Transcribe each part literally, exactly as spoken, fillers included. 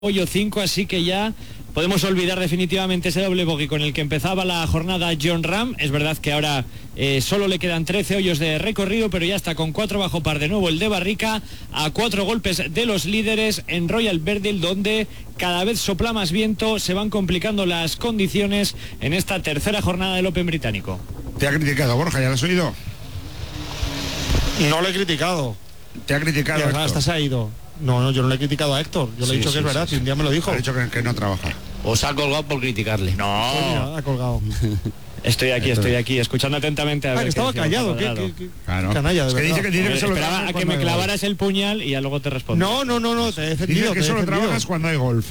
Hoyo cinco, así que ya podemos olvidar definitivamente ese doble bogey con el que empezaba la jornada Jon Rahm. Es verdad que ahora eh, solo le quedan trece hoyos de recorrido, pero ya está con cuatro bajo par de nuevo el de Barrica, a cuatro golpes de los líderes en Royal Verdale, donde cada vez sopla más viento, se van complicando las condiciones en esta tercera jornada del Open británico. Te ha criticado, Borja, ¿ya lo has oído? No lo he criticado. Te ha criticado, Héctor. Hasta se ha ido. No, no, yo no le he criticado a Héctor. Yo sí, le he dicho sí, que es verdad, sí, sí, un día me lo dijo. Ha dicho que, que no trabaja. Os ha colgado por criticarle. No. Sí, mira, ha colgado. Estoy aquí, estoy aquí, escuchando atentamente a ah, ver. que estaba callado, ¿qué, qué, qué claro. canalla, de es que verdad. dice que, dice que solo Esperaba a que me clavaras el puñal y ya luego te respondo. No, no, no, no, te he defendido. Dice que te he solo defendido. trabajas cuando hay golf.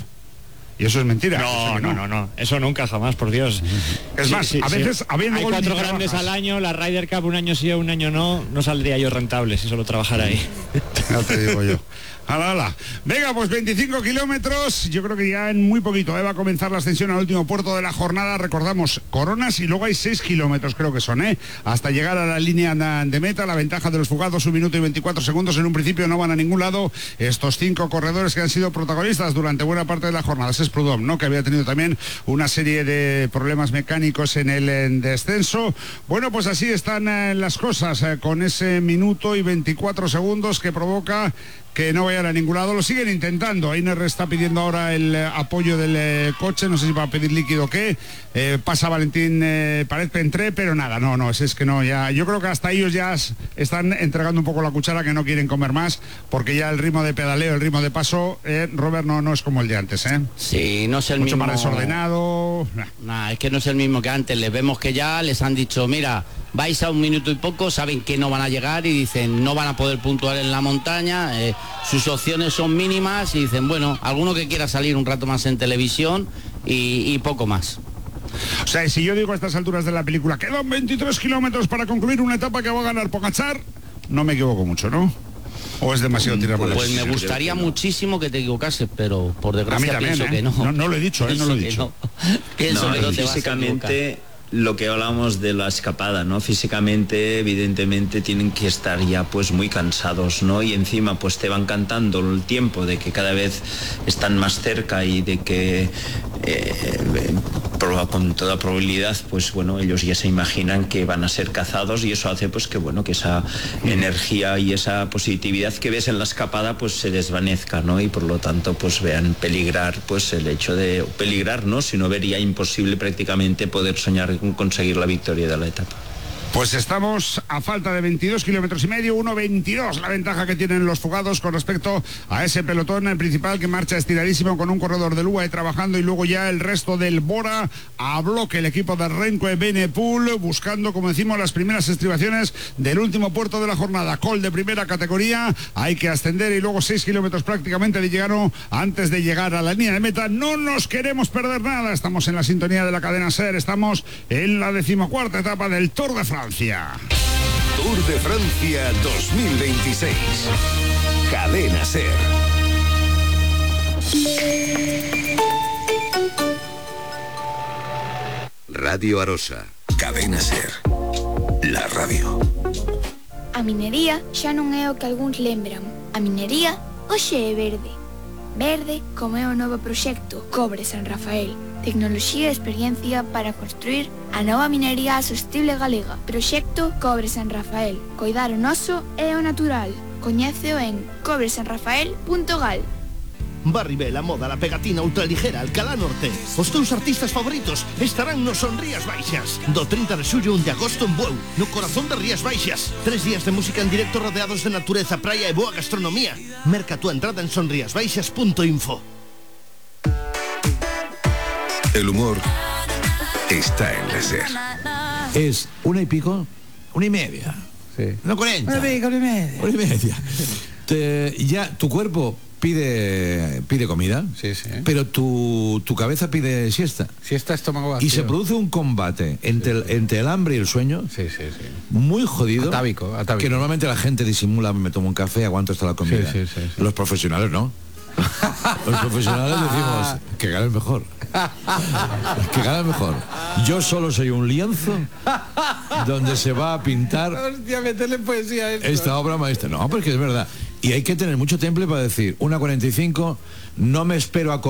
Y eso es mentira. No, no, no, no, eso nunca, jamás, por Dios. Es Sí, más, sí, a sí. veces habiendo hay golf cuatro ni grandes trabajas. al año, la Ryder Cup un año sí, un año no, no saldría yo rentable si solo trabajara ahí. Ya te digo yo. Ala, ala. Venga, pues veinticinco kilómetros. Yo creo que ya en muy poquito ¿eh? va a comenzar la ascensión al último puerto de la jornada. Recordamos, Coronas, y luego hay seis kilómetros, creo que son, ¿eh? hasta llegar a la línea de meta. La ventaja de los fugados, un minuto y veinticuatro segundos. En un principio no van a ningún lado estos cinco corredores que han sido protagonistas durante buena parte de la jornada. Ese es Prudhomme, ¿no? Que había tenido también una serie de problemas mecánicos en el en descenso. Bueno, pues así están eh, las cosas, eh, con ese minuto y veinticuatro segundos que provoca que no vayan a ningún lado. Lo siguen intentando. Einer está pidiendo ahora el eh, apoyo del eh, coche, no sé si va a pedir líquido o qué. Eh, pasa Valentín eh, Pared Pentré, pero nada, no, no, es, es que no, ya. Yo creo que hasta ellos ya están entregando un poco la cuchara, que no quieren comer más, porque ya el ritmo de pedaleo, el ritmo de paso, eh, Robert, no, no es como el de antes, ¿eh? Sí, no es el Mucho mismo. más desordenado. Nah, es que no es el mismo que antes. Les vemos que ya les han dicho, mira, vais a un minuto y poco, saben que no van a llegar y dicen, no van a poder puntuar en la montaña, eh, sus opciones son mínimas y dicen, bueno, alguno que quiera salir un rato más en televisión y, y poco más. O sea, si yo digo a estas alturas de la película, quedan veintitrés kilómetros para concluir una etapa que va a ganar Pogačar, no me equivoco mucho, ¿no? ¿O es demasiado tirar por Pues me gustaría muchísimo que te equivocases, pero por desgracia también, pienso ¿eh? que no. no. No lo he dicho, ¿eh? No lo he Pienso dicho. que no. Pienso No, que no y te vas a físicamente, equivocar. lo que hablamos de la escapada, ¿no? Físicamente, evidentemente, tienen que estar ya pues muy cansados, ¿no? Y encima pues te van cantando el tiempo de que cada vez están más cerca y de que eh, con toda probabilidad, pues bueno, ellos ya se imaginan que van a ser cazados, y eso hace pues que bueno, que esa energía y esa positividad que ves en la escapada pues se desvanezca, ¿no? Y por lo tanto pues vean peligrar pues el hecho de peligrar, ¿no? Sino vería imposible prácticamente poder soñar con conseguir la victoria de la etapa. Pues estamos a falta de veintidós kilómetros y medio, uno veintidós la ventaja que tienen los fugados con respecto a ese pelotón principal que marcha estiradísimo con un corredor del U A E trabajando, y luego ya el resto del Bora a bloque, el equipo de Renko Evenepoel buscando, como decimos, las primeras estribaciones del último puerto de la jornada. Col de primera categoría, hay que ascender y luego seis kilómetros prácticamente de llegado antes de llegar a la línea de meta. No nos queremos perder nada, estamos en la sintonía de la cadena SER, estamos en la decimocuarta etapa del Tour de Francia. Tour de Francia dos mil veintiséis. Cadena SER. Radio Arosa. Cadena SER. La radio. A minería xa non é o que algúns lembran. A minería hoxe é verde. Verde como é o novo proxecto Cobre San Rafael. Tecnoloxía e experiencia para construir a nova minería sostible galega. Proxecto Cobre San Rafael. Coidar o noso e o natural. Coñéceo en cobre san rafael punto gal. Barribel, a moda, la pegatina ultraligera, Alcalá Norte. Os teus artistas favoritos estarán no Son Rías Baixas. Do trinta de xullo a un de agosto en Bueu, no corazón de Rías Baixas. Tres días de música en directo rodeados de natureza, praia e boa gastronomía. Merca túa entrada en sonriasbaixas punto info. El humor está en la SER. Es una y pico, una y media. Sí. No cuarenta. Una y pico, una y media. Una y media. Te- ya tu cuerpo pide pide comida, Sí, sí. pero tu, tu cabeza pide siesta. Si está estómago vacío. Y se produce un combate entre, el, entre el hambre y el sueño Sí, sí, sí. muy jodido. Atávico, atávico. Que normalmente la gente disimula, me tomo un café, aguanto hasta la comida. Sí, sí, sí, sí. Los profesionales no. Los profesionales decimos que gane el mejor. Que gane el mejor. Yo solo soy un lienzo donde se va a pintar Hostia, meterle poesía a esto. esta obra maestra. No, porque es verdad. Y hay que tener mucho temple para decir, una cuarenta y cinco, no me espero a